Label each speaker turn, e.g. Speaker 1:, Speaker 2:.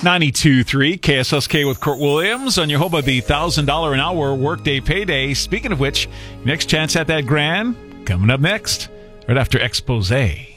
Speaker 1: 92.3 KSSK with Kurt Williams on your home of the $1,000 an hour workday payday. Speaking of which, next chance at that grand coming up next, right after Expose.